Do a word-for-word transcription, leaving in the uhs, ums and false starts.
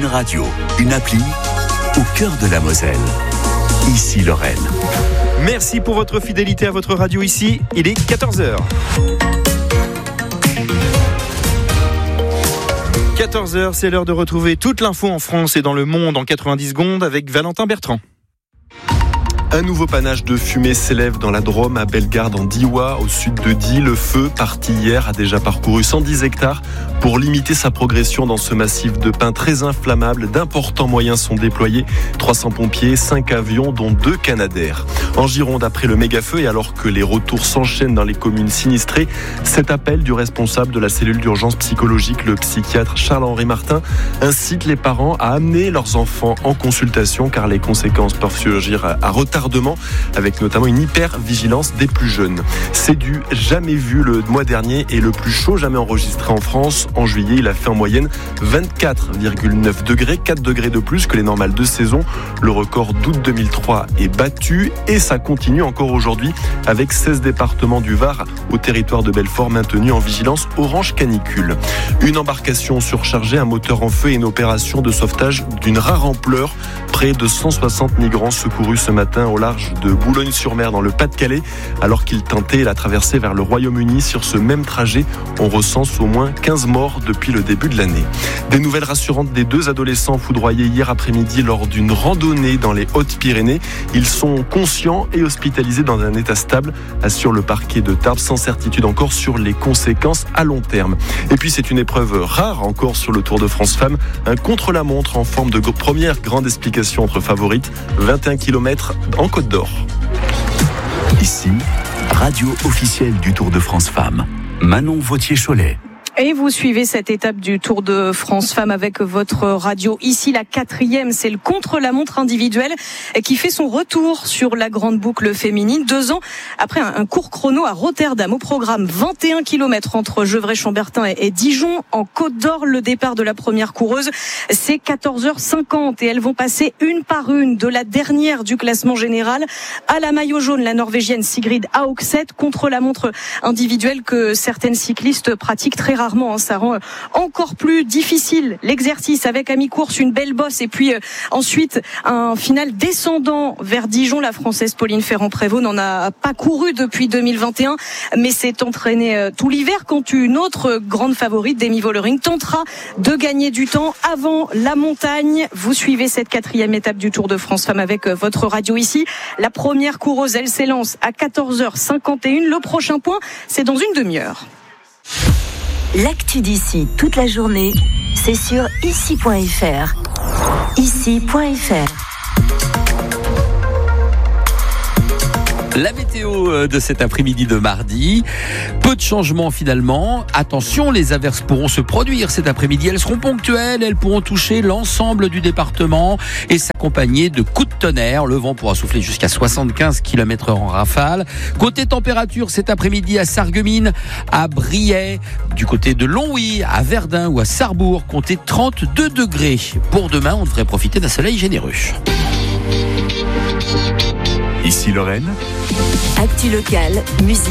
Radio, une appli au cœur de la Moselle. Ici Lorraine. Merci pour votre fidélité à votre radio ici. Il est quatorze heures. quatorze heures, c'est l'heure de retrouver toute l'info en France et dans le monde en quatre-vingt-dix secondes avec Valentin Bertrand. Un nouveau panache de fumée s'élève dans la Drôme à Bellegarde en Diois, au sud de Die. Le feu, parti hier, a déjà parcouru cent dix hectares. Pour limiter sa progression dans ce massif de pins très inflammable, d'importants moyens sont déployés. trois cents pompiers, cinq avions, dont deux Canadair. En Gironde, après le méga-feu et alors que les retours s'enchaînent dans les communes sinistrées, cet appel du responsable de la cellule d'urgence psychologique, le psychiatre Charles-Henri Martin, incite les parents à amener leurs enfants en consultation car les conséquences peuvent surgir à retardement, avec notamment une hyper-vigilance des plus jeunes. C'est du jamais vu le mois dernier et le plus chaud jamais enregistré en France. En juillet, il a fait en moyenne vingt-quatre virgule neuf degrés, quatre degrés de plus que les normales de saison. Le record d'août deux mille trois est battu et ça continue encore aujourd'hui avec seize départements du Var au territoire de Belfort maintenus en vigilance orange canicule. Une embarcation surchargée, un moteur en feu et une opération de sauvetage d'une rare ampleur. Près de cent soixante migrants secourus ce matin au large de Boulogne-sur-Mer dans le Pas-de-Calais alors qu'ils tentaient la traversée vers le Royaume-Uni. Sur ce même trajet, on recense au moins quinze morts depuis le début de l'année. Des nouvelles rassurantes des deux adolescents foudroyés hier après-midi lors d'une randonnée dans les Hautes-Pyrénées. Ils sont conscients et hospitalisés dans un état stable, assure le parquet de Tarbes, sans certitude encore sur les conséquences à long terme. Et puis c'est une épreuve rare encore sur le Tour de France Femmes, un contre-la-montre en forme de première grande explication entre favorites, vingt et un kilomètres en Côte d'Or. Ici, radio officielle du Tour de France Femmes. Manon Vautier-Cholet. Et vous suivez cette étape du Tour de France Femmes avec votre radio. Ici, la quatrième, c'est le contre-la-montre individuel qui fait son retour sur la grande boucle féminine. Deux ans après un court chrono à Rotterdam. Au programme, vingt et un kilomètres entre Gevrey-Chambertin et Dijon. En Côte d'Or, le départ de la première coureuse, c'est quatorze heures cinquante. Et elles vont passer une par une de la dernière du classement général à la maillot jaune, la Norvégienne Sigrid Haugset, contre-la-montre individuelle que certaines cyclistes pratiquent très rarement. Ça rend encore plus difficile l'exercice avec à mi-course une belle bosse et puis euh, ensuite un final descendant vers Dijon. La Française Pauline Ferrand-Prévot n'en a pas couru depuis deux mille vingt et un mais s'est entraînée euh, tout l'hiver quand une autre grande favorite, Demi Vollering, tentera de gagner du temps avant la montagne. Vous suivez cette quatrième étape du Tour de France Femmes avec euh, votre radio ici. La première coureuse, elle s'élance à quatorze heures cinquante et une. Le prochain point, c'est dans une demi-heure. L'actu d'ici toute la journée, c'est sur ici point f r. ici point f r. La météo de cet après-midi de mardi, peu de changements finalement. Attention, les averses pourront se produire cet après-midi. Elles seront ponctuelles, elles pourront toucher l'ensemble du département et s'accompagner de coups de tonnerre. Le vent pourra souffler jusqu'à soixante-quinze kilomètres heure en rafale. Côté température, cet après-midi à Sarreguemines, à Briey, du côté de Longwy, à Verdun ou à Sarrebourg, comptez trente-deux degrés. Pour demain, on devrait profiter d'un soleil généreux. Ici Lorraine. Actu locale, musique.